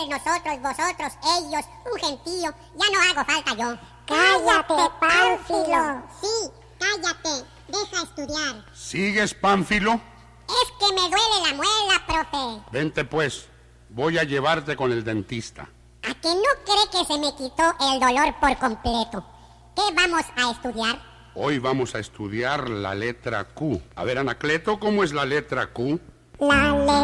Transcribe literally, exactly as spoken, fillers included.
nosotros, vosotros, ellos, un gentío. Ya no hago falta yo. ¡Cállate, Pánfilo! Sí, cállate. Deja estudiar. ¿Sigues, Pánfilo? Es que me duele la muela, profe. Vente pues, voy a llevarte con el dentista. ¿A que no cree que se me quitó el dolor por completo? ¿Qué vamos a estudiar? Hoy vamos a estudiar la letra Q. A ver, Anacleto, ¿cómo es la letra Q? La letra